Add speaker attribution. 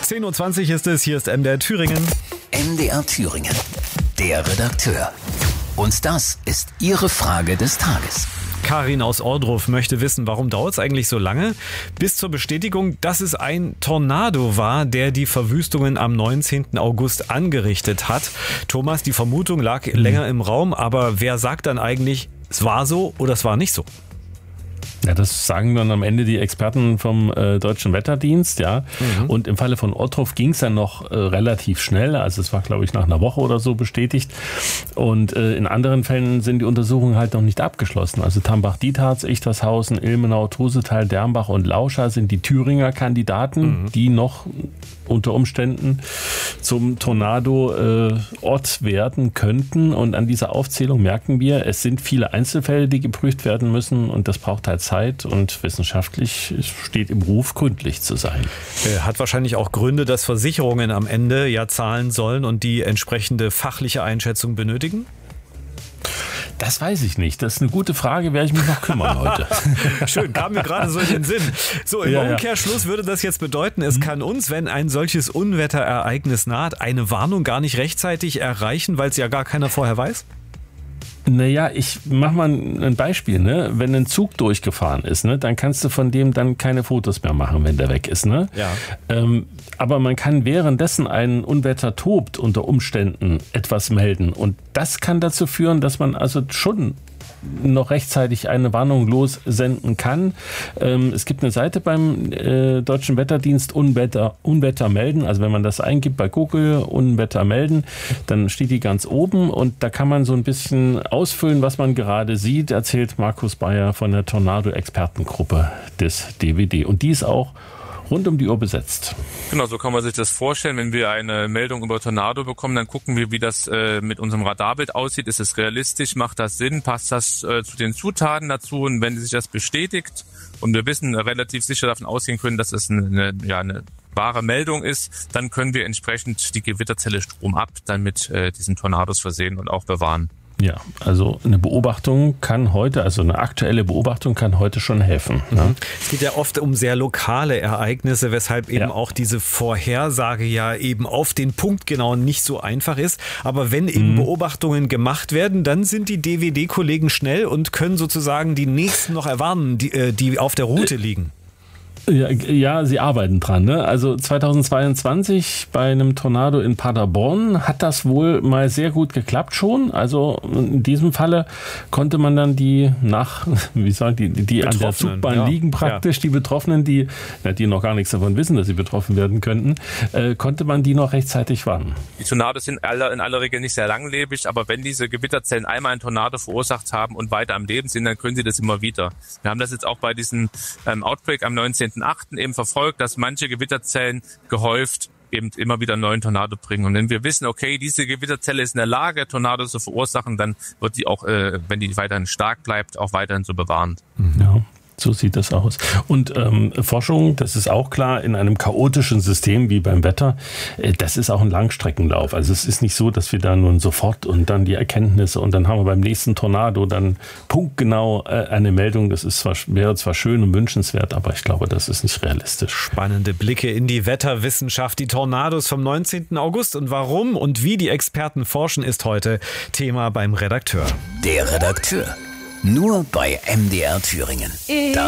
Speaker 1: 10.20 Uhr ist es, hier ist MDR Thüringen.
Speaker 2: MDR Thüringen, der Redakteur. Und das ist Ihre Frage des Tages.
Speaker 1: Karin aus Ohrdruf möchte wissen, warum dauert es eigentlich so lange bis zur Bestätigung, dass es ein Tornado war, der die Verwüstungen am 19. August angerichtet hat. Thomas, die Vermutung lag länger im Raum, aber wer sagt dann eigentlich, es war so oder es war nicht so?
Speaker 3: Ja, das sagen dann am Ende die Experten vom Deutschen Wetterdienst, ja. Und im Falle von Ohrdruf ging es dann noch relativ schnell. Also es war, glaube ich, nach einer Woche oder so bestätigt. Und in anderen Fällen sind die Untersuchungen halt noch nicht abgeschlossen. Also Tambach-Dietharz, Ichtershausen, Ilmenau, Trusetal, Dermbach und Lauscha sind die Thüringer Kandidaten, die noch unter Umständen zum Tornado-Ort werden könnten. Und an dieser Aufzählung merken wir, es sind viele Einzelfälle, die geprüft werden müssen. Und das braucht halt Zeit und wissenschaftlich steht im Ruf, gründlich zu sein.
Speaker 1: Hat wahrscheinlich auch Gründe, dass Versicherungen am Ende ja zahlen sollen und die entsprechende fachliche Einschätzung benötigen?
Speaker 3: Das weiß ich nicht. Das ist eine gute Frage, werde ich mich noch kümmern heute.
Speaker 1: Schön, kam mir gerade so in den Sinn. So, im Umkehrschluss würde das jetzt bedeuten, es kann uns, wenn ein solches Unwetterereignis naht, eine Warnung gar nicht rechtzeitig erreichen, weil es ja gar keiner vorher weiß?
Speaker 3: Naja, ich mach mal ein Beispiel, ne? Wenn ein Zug durchgefahren ist, ne, dann kannst du von dem dann keine Fotos mehr machen, wenn der weg ist, ne?
Speaker 1: Ja.
Speaker 3: Aber man kann währenddessen ein Unwetter tobt unter Umständen etwas melden und das kann dazu führen, dass man also schon noch rechtzeitig eine Warnung lossenden kann. Es gibt eine Seite beim Deutschen Wetterdienst, Unwetter melden. Also wenn man das eingibt bei Google, Unwetter melden, dann steht die ganz oben und da kann man so ein bisschen ausfüllen, was man gerade sieht, erzählt Markus Bayer von der Tornado-Expertengruppe des DWD. Und die ist auch rund um die Uhr besetzt.
Speaker 4: Genau, so kann man sich das vorstellen. Wenn wir eine Meldung über Tornado bekommen, dann gucken wir, wie das mit unserem Radarbild aussieht. Ist es realistisch? Macht das Sinn? Passt das zu den Zutaten dazu? Und wenn sich das bestätigt und wir wissen, relativ sicher davon ausgehen können, dass es eine wahre Meldung ist, dann können wir entsprechend die Gewitterzelle Strom ab, dann mit diesen Tornados versehen und auch bewahren.
Speaker 3: Ja, also eine Beobachtung kann heute, also eine aktuelle Beobachtung kann heute schon helfen. Ne?
Speaker 1: Es geht ja oft um sehr lokale Ereignisse, weshalb eben auch diese Vorhersage ja eben auf den Punkt genau nicht so einfach ist. Aber wenn eben Beobachtungen gemacht werden, dann sind die DWD-Kollegen schnell und können sozusagen die nächsten noch erwarnen, die auf der Route liegen.
Speaker 3: Ja, sie arbeiten dran. Ne? Also 2022 bei einem Tornado in Paderborn hat das wohl mal sehr gut geklappt schon. Also in diesem Falle konnte man dann die an der Zugbahn liegen praktisch, die Betroffenen, die noch gar nichts davon wissen, dass sie betroffen werden könnten, konnte man die noch rechtzeitig warnen.
Speaker 4: Die Tornados sind in aller Regel nicht sehr langlebig, aber wenn diese Gewitterzellen einmal einen Tornado verursacht haben und weiter am Leben sind, dann können sie das immer wieder. Wir haben das jetzt auch bei diesem Outbreak am 19.8. eben verfolgt, dass manche Gewitterzellen gehäuft eben immer wieder einen neuen Tornado bringen. Und wenn wir wissen, okay, diese Gewitterzelle ist in der Lage, Tornados zu verursachen, dann wird die auch, wenn die weiterhin stark bleibt, auch weiterhin so bewahren.
Speaker 3: Ja. So sieht das aus. Und Forschung, das ist auch klar, in einem chaotischen System wie beim Wetter, das ist auch ein Langstreckenlauf. Also es ist nicht so, dass wir da nun sofort und dann die Erkenntnisse und dann haben wir beim nächsten Tornado dann punktgenau eine Meldung. Das ist wäre zwar schön und wünschenswert, aber ich glaube, das ist nicht realistisch.
Speaker 1: Spannende Blicke in die Wetterwissenschaft. Die Tornados vom 19. August und warum und wie die Experten forschen, ist heute Thema beim Redakteur.
Speaker 2: Der Redakteur. Nur bei MDR Thüringen.